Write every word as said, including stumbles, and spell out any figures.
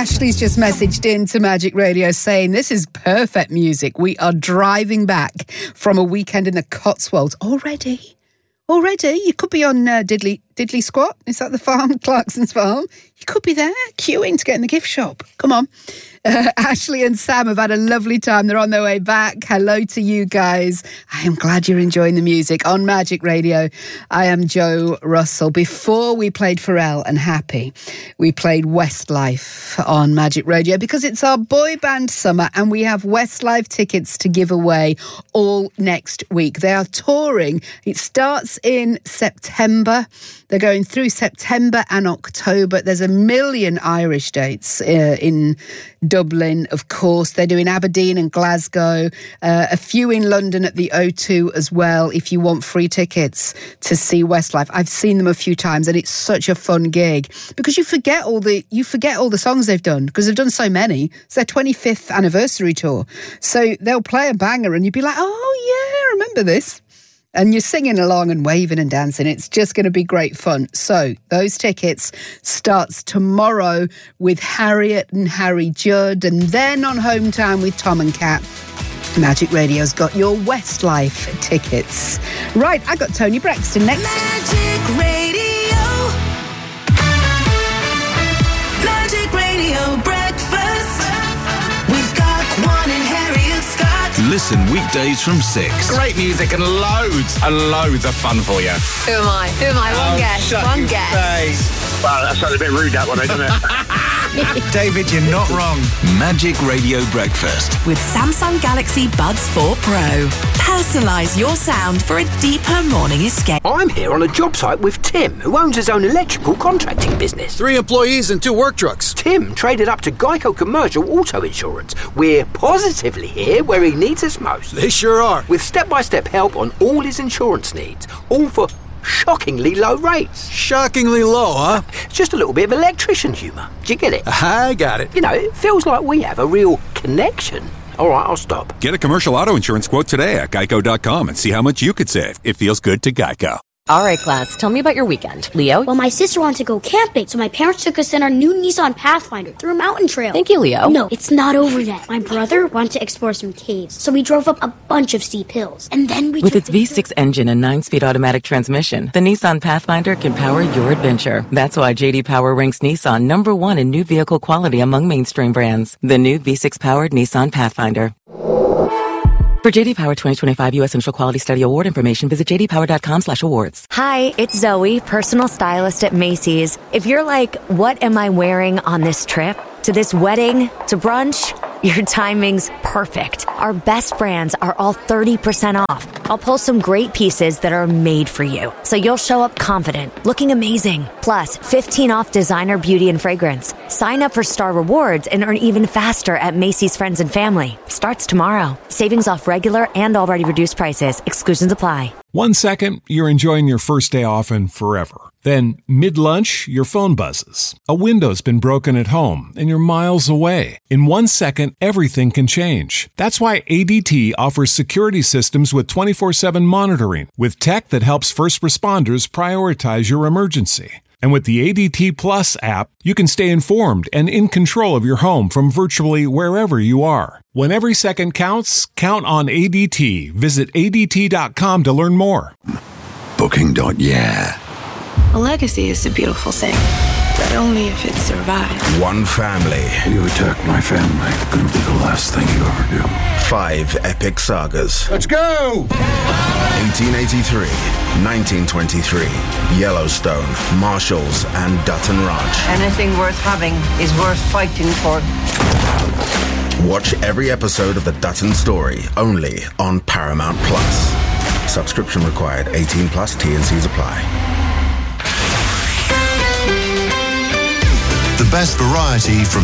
Ashley's just messaged in to Magic Radio saying this is perfect music. We are driving back from a weekend in the Cotswolds already. Already? You could be on uh, Diddley Diddley Squat. Is that the farm? Clarkson's farm? You could be there queuing to get in the gift shop. Come on. Uh, Ashley and Sam have had a lovely time. They're on their way back. Hello to you guys. I am glad you're enjoying the music on Magic Radio. I am Jo Russell. Before we played Pharrell and Happy, we played Westlife on Magic Radio because it's our boy band summer and we have Westlife tickets to give away all next week. They are touring. It starts in September. They're going through September and October. There's a million Irish dates uh, in Dublin, of course. They're doing Aberdeen and Glasgow, uh, a few in London at the O two as well, if you want free tickets to see Westlife. I've seen them a few times and it's such a fun gig because you forget all the you forget all the songs they've done because they've done so many. It's their twenty-fifth anniversary tour. So they'll play a banger and you'd be like, oh yeah, I remember this. And you're singing along and waving and dancing. It's just going to be great fun. So those tickets starts tomorrow with Harriet and Harry Judd. And then on Hometown with Tom and Kat. Magic Radio's got your Westlife tickets. Right, I got Tony Braxton next. Magic Radio. Magic Radio Breakfast. We've got Quan and Harriet Scott. Listen weekdays from six. Great music and loads and loads of fun for you. Who am I? Who am I? One Oh, guess. shut One your guess. face. Well, that sounded a bit rude, that one, doesn't it? David, you're not wrong. Magic Radio Breakfast. With Samsung Galaxy Buds four Pro. Personalise your sound for a deeper morning escape. I'm here on a job site with Tim, who owns his own electrical contracting business. Three employees and two work trucks. Tim traded up to Geico Commercial Auto Insurance. We're positively here where he needs us most. They sure are. With step-by-step help on all his insurance needs, all for shockingly low rates. Shockingly low, huh? Just a little bit of electrician humour. Do you get it? I got it. You know, it feels like we have a real connection. All right, I'll stop. Get a commercial auto insurance quote today at geico dot com and see how much you could save. It feels good to Geico. All right, class. Tell me about your weekend. Leo? Well, my sister wanted to go camping, so my parents took us in our new Nissan Pathfinder through a mountain trail. Thank you, Leo. No, it's not over yet. My brother wanted to explore some caves, so we drove up a bunch of steep hills. And then we With took its V six engine and nine-speed automatic transmission, the Nissan Pathfinder can power your adventure. That's why J D Power ranks Nissan number one in new vehicle quality among mainstream brands. The new V six-powered Nissan Pathfinder. For J D Power twenty twenty-five U S Initial Quality Study Award information, visit j d power dot com slash awards. Hi, it's Zoe, personal stylist at Macy's. If you're like, what am I wearing on this trip? To this wedding? To brunch? Your timing's perfect. Our best brands are all thirty percent off. I'll pull some great pieces that are made for you, so you'll show up confident, looking amazing. Plus, fifteen off designer beauty and fragrance. Sign up for Star Rewards and earn even faster at Macy's Friends and Family. Starts tomorrow. Savings off regular and already reduced prices. Exclusions apply. One second, you're enjoying your first day off and forever. Then, mid-lunch, your phone buzzes. A window's been broken at home, and you're miles away. In one second, everything can change. That's why A D T offers security systems with twenty-four seven monitoring, with tech that helps first responders prioritize your emergency. And with the A D T Plus app, you can stay informed and in control of your home from virtually wherever you are. When every second counts, count on A D T. Visit A D T dot com to learn more. Booking dot yeah. A legacy is a beautiful thing, but only if it survives. One family. You attack my family, gonna be the last thing you ever do. Five epic sagas. Let's go! eighteen eighty-three, nineteen twenty-three, Yellowstone, Marshalls, and Dutton Ranch. Anything worth having is worth fighting for. Watch every episode of The Dutton Story, only on Paramount Plus. Subscription required, eighteen plus, T and C's apply. The best variety from